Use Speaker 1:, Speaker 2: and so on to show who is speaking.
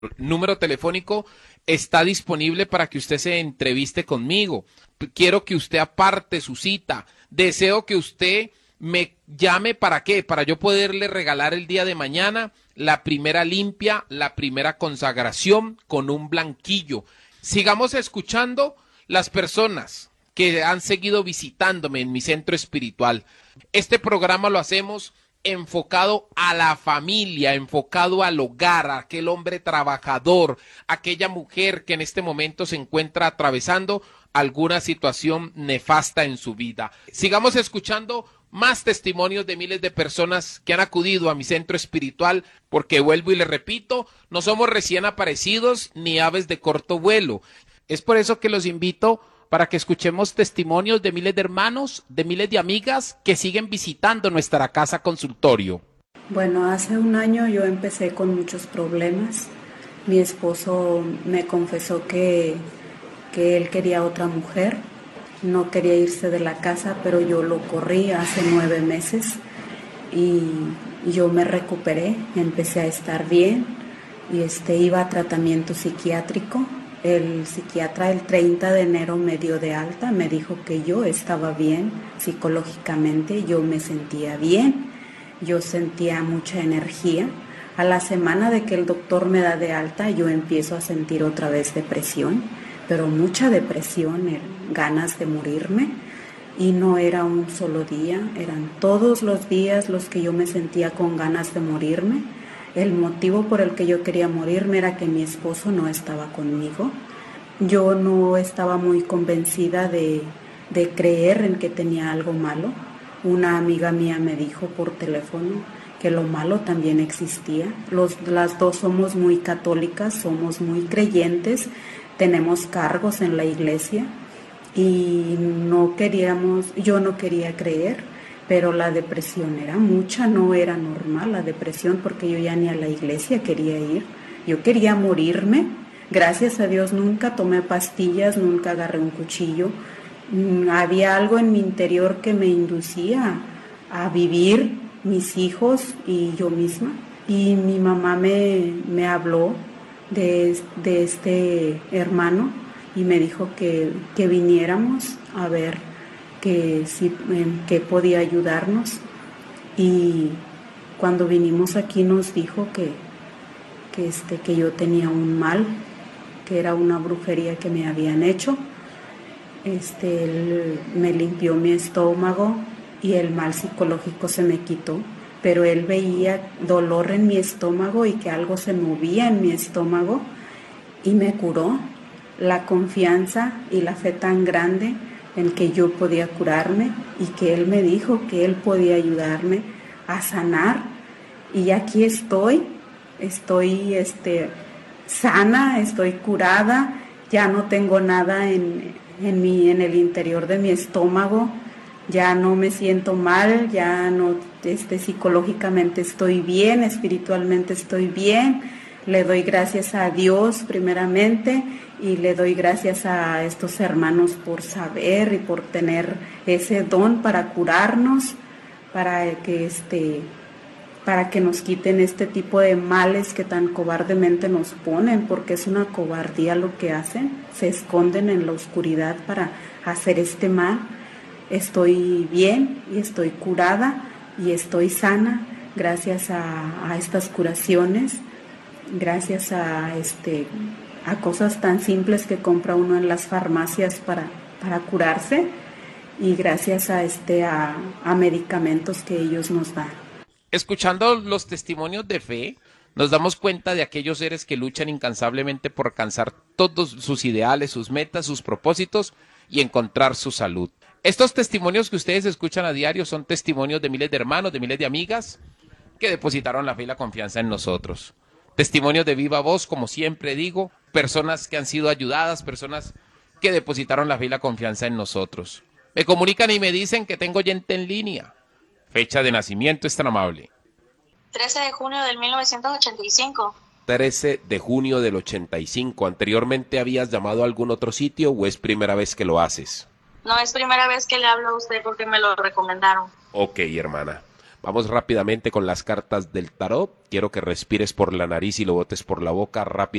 Speaker 1: Número telefónico está disponible para que usted se entreviste conmigo. Quiero que usted aparte su cita. Deseo que usted me llame para qué, para yo poderle regalar el día de mañana la primera limpia, la primera consagración con un blanquillo. Sigamos escuchando las personas que han seguido visitándome en mi centro espiritual. Este programa lo hacemos enfocado a la familia, enfocado al hogar, a aquel hombre trabajador, aquella mujer que en este momento se encuentra atravesando alguna situación nefasta en su vida. Sigamos escuchando más testimonios de miles de personas que han acudido a mi centro espiritual, porque vuelvo y le repito, no somos recién aparecidos ni aves de corto vuelo. Es por eso que los invito para que escuchemos testimonios de miles de hermanos, de miles de amigas que siguen visitando nuestra casa consultorio.
Speaker 2: Bueno, hace un año yo empecé con muchos problemas. Mi esposo me confesó que él quería otra mujer, no quería irse de la casa, pero yo lo corrí hace 9 meses y yo me recuperé, empecé a estar bien y iba a tratamiento psiquiátrico. El psiquiatra el 30 de enero me dio de alta, me dijo que yo estaba bien psicológicamente, yo me sentía bien, yo sentía mucha energía. A la semana de que el doctor me da de alta, yo empiezo a sentir otra vez depresión, pero mucha depresión, ganas de morirme. Y no era un solo día, eran todos los días los que yo me sentía con ganas de morirme. El motivo por el que yo quería morirme era que mi esposo no estaba conmigo. Yo no estaba muy convencida de creer en que tenía algo malo. Una amiga mía me dijo por teléfono que lo malo también existía. Las dos somos muy católicas, somos muy creyentes, tenemos cargos en la iglesia y yo no quería creer. Pero la depresión era mucha, no era normal la depresión porque yo ya ni a la iglesia quería ir. Yo quería morirme. Gracias a Dios nunca tomé pastillas, nunca agarré un cuchillo. Había algo en mi interior que me inducía a vivir mis hijos y yo misma. Y mi mamá me habló de este hermano y me dijo que viniéramos a ver que sí, que podía ayudarnos, y cuando vinimos aquí nos dijo que yo tenía un mal, que era una brujería que me habían hecho. Él me limpió mi estómago y el mal psicológico se me quitó, pero él veía dolor en mi estómago y que algo se movía en mi estómago y me curó. La confianza y la fe tan grande en que yo podía curarme y que él me dijo que él podía ayudarme a sanar, y aquí estoy sana, estoy curada, ya no tengo nada en el interior de mi estómago, ya no me siento mal, ya no, psicológicamente estoy bien, espiritualmente estoy bien. Le doy gracias a Dios primeramente y le doy gracias a estos hermanos por saber y por tener ese don para curarnos, para que nos quiten este tipo de males que tan cobardemente nos ponen, porque es una cobardía lo que hacen, se esconden en la oscuridad para hacer este mal. Estoy bien y estoy curada y estoy sana gracias a estas curaciones, gracias a cosas tan simples que compra uno en las farmacias para curarse, y gracias a medicamentos que ellos nos dan.
Speaker 1: Escuchando los testimonios de fe, nos damos cuenta de aquellos seres que luchan incansablemente por alcanzar todos sus ideales, sus metas, sus propósitos y encontrar su salud. Estos testimonios que ustedes escuchan a diario son testimonios de miles de hermanos, de miles de amigas que depositaron la fe y la confianza en nosotros. Testimonios de viva voz, como siempre digo, personas que han sido ayudadas, personas que depositaron la fe y la confianza en nosotros. Me comunican y me dicen que tengo oyente en línea. Fecha de nacimiento es tan amable.
Speaker 3: 13 de junio del 1985.
Speaker 1: 13 de junio del 85. ¿Anteriormente habías llamado a algún otro sitio o es primera vez que lo haces?
Speaker 3: No es primera vez que le hablo a usted porque me lo recomendaron.
Speaker 1: Ok, hermana. Vamos rápidamente con las cartas del tarot. Quiero que respires por la nariz y lo botes por la boca rápido.